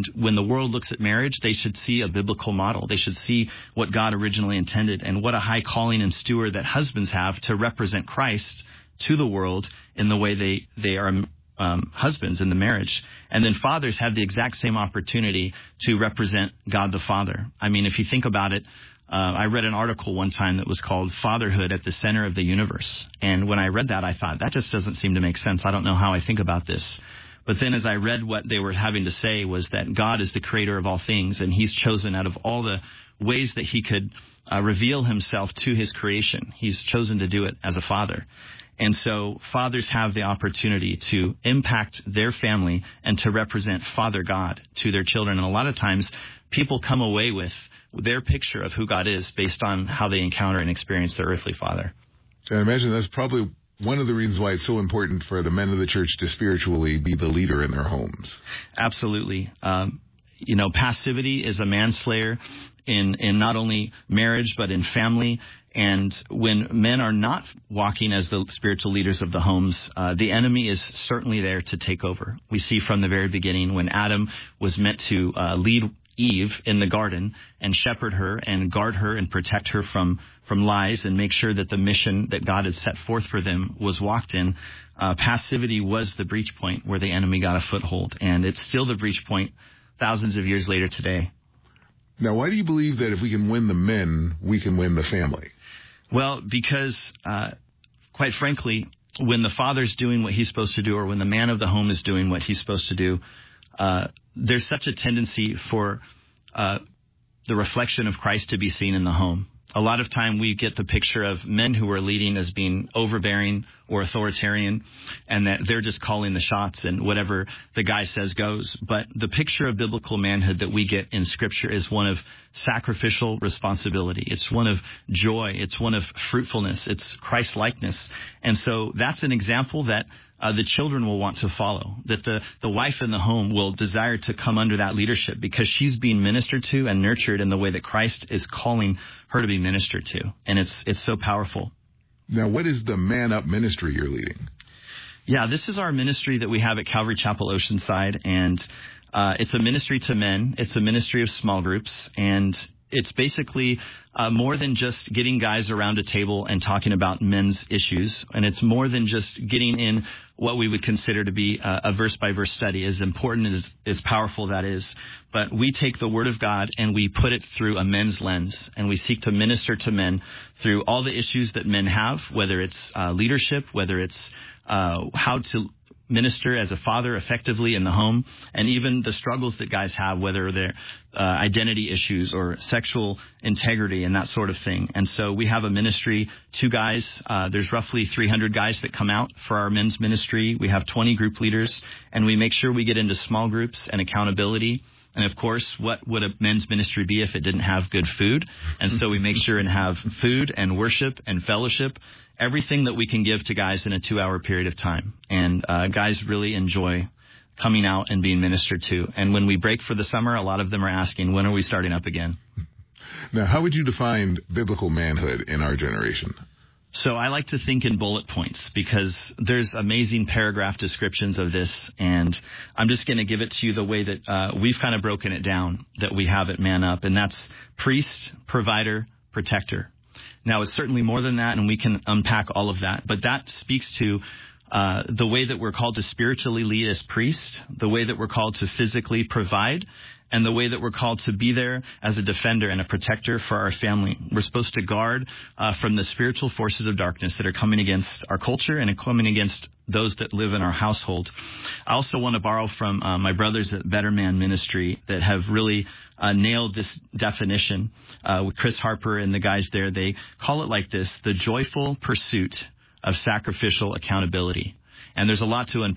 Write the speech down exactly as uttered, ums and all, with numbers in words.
And when the world looks at marriage, they should see a biblical model. They should see what God originally intended and what a high calling and steward that husbands have to represent Christ to the world in the way they, they are um, husbands in the marriage. And then fathers have the exact same opportunity to represent God the Father. I mean, if you think about it, Uh, I read an article one time that was called Fatherhood at the Center of the Universe. And when I read that, I thought, that just doesn't seem to make sense. I don't know how I think about this. But then as I read what they were having to say was that God is the creator of all things, and he's chosen out of all the ways that he could uh, reveal himself to his creation. He's chosen to do it as a father. And so fathers have the opportunity to impact their family and to represent Father God to their children. And a lot of times people come away with their picture of who God is based on how they encounter and experience their earthly father. I imagine that's probably one of the reasons why it's so important for the men of the church to spiritually be the leader in their homes. Absolutely. Um, you know, passivity is a manslayer in, in not only marriage, but in family. And when men are not walking as the spiritual leaders of the homes, uh, the enemy is certainly there to take over. We see from the very beginning when Adam was meant to uh, lead Eve in the garden and shepherd her and guard her and protect her from, from lies and make sure that the mission that God had set forth for them was walked in. Uh, passivity was the breach point where the enemy got a foothold, and it's still the breach point thousands of years later today. Now, why do you believe that if we can win the men, we can win the family? Well, because, uh, quite frankly, when the father's doing what he's supposed to do, or when the man of the home is doing what he's supposed to do, uh, there's such a tendency for uh, the reflection of Christ to be seen in the home. A lot of time we get the picture of men who are leading as being overbearing or authoritarian, and that they're just calling the shots and whatever the guy says goes. But the picture of biblical manhood that we get in Scripture is one of sacrificial responsibility. It's one of joy. It's one of fruitfulness. It's Christ-likeness. And so that's an example that Uh, the children will want to follow, that the, the wife in the home will desire to come under that leadership because she's being ministered to and nurtured in the way that Christ is calling her to be ministered to. And it's it's so powerful. Now, what is the Man Up ministry you're leading? Yeah, this is our ministry that we have at Calvary Chapel Oceanside, and uh, it's a ministry to men. It's a ministry of small groups, and it's basically uh, more than just getting guys around a table and talking about men's issues. And it's more than just getting in what we would consider to be a, a verse-by-verse study, as important and as, as powerful that is. But we take the Word of God and we put it through a men's lens, and we seek to minister to men through all the issues that men have, whether it's uh, leadership, whether it's uh, how to minister as a father effectively in the home, and even the struggles that guys have, whether they're uh, identity issues or sexual integrity and that sort of thing. And so we have a ministry to guys. Uh, there's roughly three hundred guys that come out for our men's ministry. We have twenty group leaders, and we make sure we get into small groups and accountability. And of course, what would a men's ministry be if it didn't have good food? And so we make sure and have food and worship and fellowship, everything that we can give to guys in a two-hour period of time. And uh, guys really enjoy coming out and being ministered to. And when we break for the summer, a lot of them are asking, when are we starting up again? Now, how would you define biblical manhood in our generation? So I like to think in bullet points because there's amazing paragraph descriptions of this, and I'm just going to give it to you the way that uh, we've kind of broken it down that we have at Man Up, and that's priest, provider, protector. Now, it's certainly more than that, and we can unpack all of that, but that speaks to uh, the way that we're called to spiritually lead as priests, the way that we're called to physically provide, and the way that we're called to be there as a defender and a protector for our family. We're supposed to guard uh, from the spiritual forces of darkness that are coming against our culture and coming against those that live in our household. I also want to borrow from uh, my brothers at Better Man Ministry that have really uh, nailed this definition uh, with Chris Harper and the guys there. They call it like this: the joyful pursuit of sacrificial accountability. And there's a lot to unpack